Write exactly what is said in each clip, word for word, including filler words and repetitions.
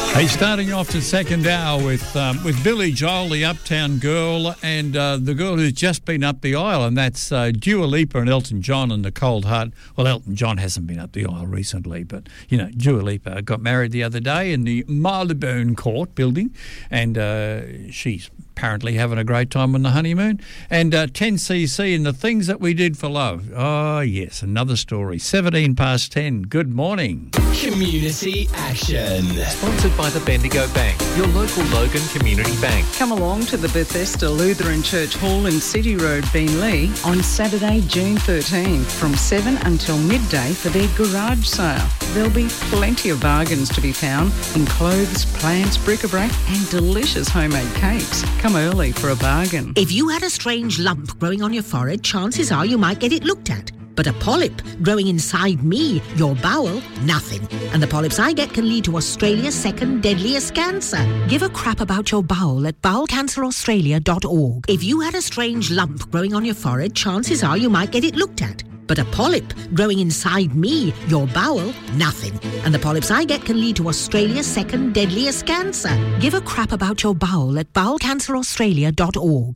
Hey, starting off the second hour with um, with Billy Joel, the Uptown Girl, and uh, the girl who's just been up the aisle, and that's uh, Dua Lipa and Elton John and the Cold Heart. Well, Elton John hasn't been up the aisle recently, but, you know, Dua Lipa got married the other day in the Marylebone Court building, and uh, she's apparently having a great time on the honeymoon. And uh, ten C C and the things that we did for love. Oh, yes, another story. seventeen past ten. Good morning. Community Action. Sponsored by the Bendigo Bank, your local Logan Community Bank. Come along to the Bethesda Lutheran Church Hall in City Road, Beenleigh on Saturday, June thirteenth from seven until midday for their garage sale. There'll be plenty of bargains to be found in clothes, plants, bric-a-brac and delicious homemade cakes. Come early for a bargain. If you had a strange lump growing on your forehead, chances are you might get it looked at. But a polyp growing inside me, your bowel, nothing. And the polyps I get can lead to Australia's second deadliest cancer. Give a crap about your bowel at bowel cancer australia dot org. If you had a strange lump growing on your forehead, chances are you might get it looked at. But a polyp growing inside me, your bowel, nothing. And the polyps I get can lead to Australia's second deadliest cancer. Give a crap about your bowel at bowel cancer australia dot org.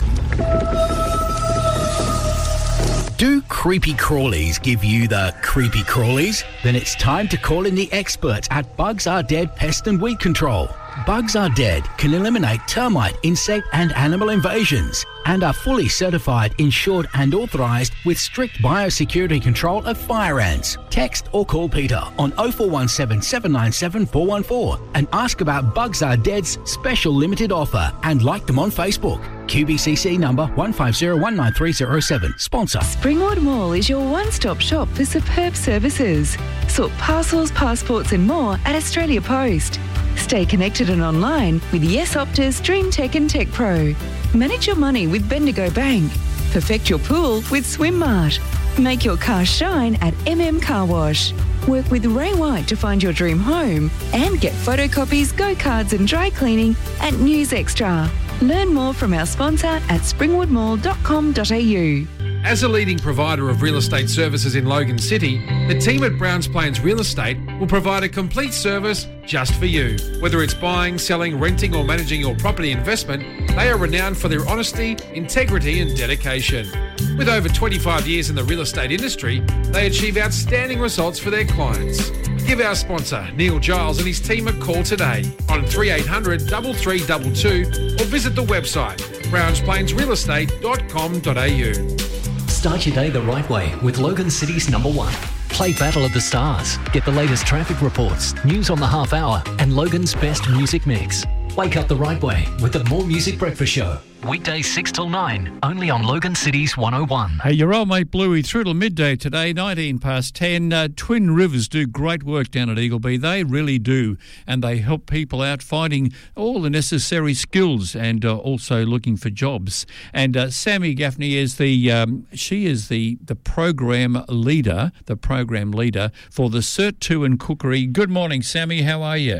Do creepy crawlies give you the creepy crawlies? Then it's time to call in the experts at Bugs Are Dead Pest and Weed Control. Bugs Are Dead can eliminate termite, insect and animal invasions and are fully certified, insured and authorised with strict biosecurity control of fire ants. Text or call Peter on oh four one seven, seven nine seven, four one four and ask about Bugs Are Dead's special limited offer and like them on Facebook. Q B C C number one five zero one nine three zero seven. Sponsor. Springwood Mall is your one-stop shop for superb services. Sort parcels, passports and more at Australia Post. Stay connected and online with Yes Optus, Dream Tech and Tech Pro. Manage your money with Bendigo Bank. Perfect your pool with Swim Mart. Make your car shine at M M Car Wash. Work with Ray White to find your dream home and get photocopies, go-cards and dry cleaning at News Extra. Learn more from our sponsor at springwood mall dot com dot a u. As a leading provider of real estate services in Logan City, the team at Browns Plains Real Estate will provide a complete service just for you. Whether it's buying, selling, renting or managing your property investment, they are renowned for their honesty, integrity and dedication. With over twenty-five years in the real estate industry, they achieve outstanding results for their clients. Give our sponsor, Neil Giles and his team a call today on three eight hundred, three three two two or visit the website browns plains real estate dot com dot a u. Start your day the right way with Logan City's number one. Play Battle of the Stars. Get the latest traffic reports, news on the half hour, and Logan's best music mix. Wake up the right way with the More Music Breakfast Show. Weekdays six till nine, only on Logan City's one oh one. Hey, your old mate Bluey through till midday today, nineteen past ten. Uh, Twin Rivers do great work down at Eagleby. They really do. And they help people out finding all the necessary skills and uh, also looking for jobs. And uh, Sammy Gaffney is the, um, she is the, the program leader, the program leader for the Cert two in Cookery. Good morning, Sammy. How are you?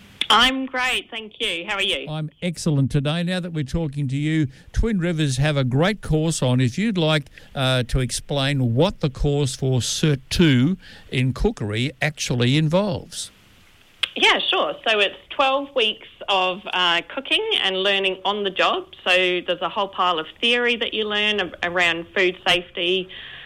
I'm great, thank you. How are you? I'm excellent today. Now that we're talking to you, Twin Rivers have a great course on. If you'd like uh, to explain what the course for Cert two in Cookery actually involves. Yeah, sure. So it's twelve weeks of uh, cooking and learning on the job. So there's a whole pile of theory that you learn around food safety.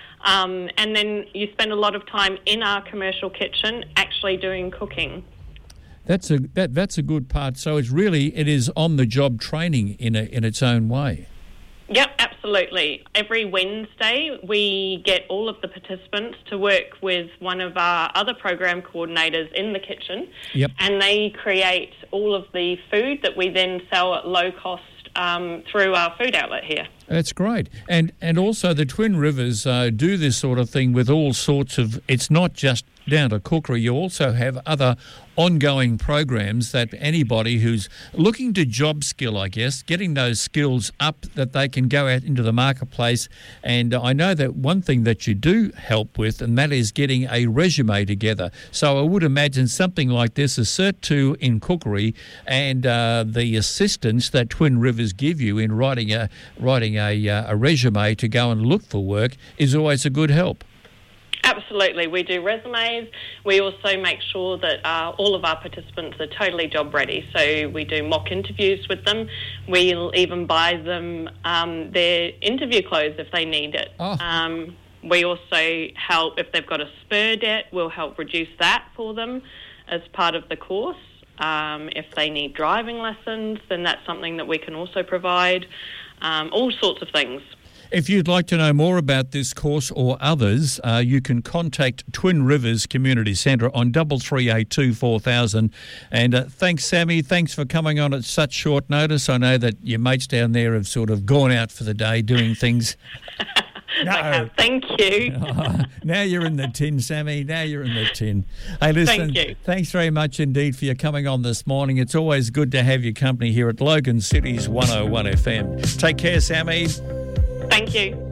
Um, and then you spend a lot of time in our commercial kitchen actually doing cooking. That's a that that's a good part. So it's really it is on the job training in a, in its own way. Yep, absolutely. Every Wednesday we get all of the participants to work with one of our other program coordinators in the kitchen. Yep. And they create all of the food that we then sell at low cost um, through our food outlet here. That's great. And and also the Twin Rivers uh, do this sort of thing with all sorts of, it's not just down to cookery, you also have other ongoing programs that anybody who's looking to job skill, I guess, getting those skills up that they can go out into the marketplace. And I know that one thing that you do help with, and that is getting a resume together. So I would imagine something like this, a Cert two in Cookery, and uh, the assistance that Twin Rivers give you in writing a writing a, uh, a resume to go and look for work is always a good help. Absolutely. We do resumes. We also make sure that uh, all of our participants are totally job ready. So we do mock interviews with them. We'll even buy them um, their interview clothes if they need it. Oh. Um, we also help, if they've got a spur debt, we'll help reduce that for them as part of the course. Um, if they need driving lessons, then that's something that we can also provide. Um, all sorts of things. If you'd like to know more about this course or others, uh, you can contact Twin Rivers Community Centre on double three eight two four thousand. And uh, thanks, Sammy. Thanks for coming on at such short notice. I know that your mates down there have sort of gone out for the day doing things. No. Have, thank you. Oh, now you're in the tin, Sammy. Now you're in the tin. Hey, listen, thank you. Thanks very much indeed for your coming on this morning. It's always good to have your company here at Logan City's one oh one F M. Take care, Sammy. Thank you.